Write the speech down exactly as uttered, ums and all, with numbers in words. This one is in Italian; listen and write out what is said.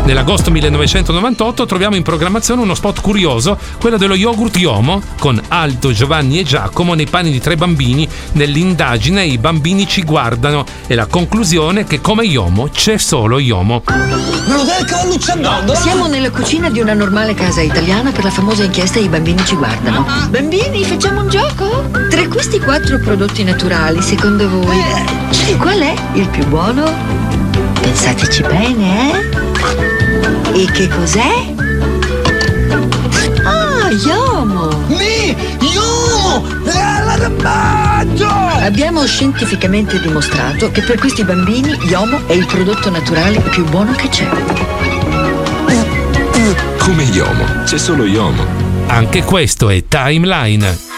Nell'agosto millenovecentonovantotto troviamo in programmazione uno spot curioso, quello dello yogurt Yomo, con Aldo, Giovanni e Giacomo nei panni di tre bambini. Nell'indagine i bambini ci guardano e la conclusione è che come Yomo c'è solo Yomo. Me lo dai il cavalluccio andando? Siamo nella cucina di una normale casa italiana per la famosa inchiesta I bambini ci guardano. Bambini, facciamo un gioco? Tra questi quattro prodotti naturali, secondo voi, qual è il più buono? Pensateci bene, eh? E che cos'è? Ah, Yomo! Mi! Yomo! La rabaggio! Abbiamo scientificamente dimostrato che per questi bambini Yomo è il prodotto naturale più buono che c'è. Come Yomo, c'è solo Yomo. Anche questo è Timeline.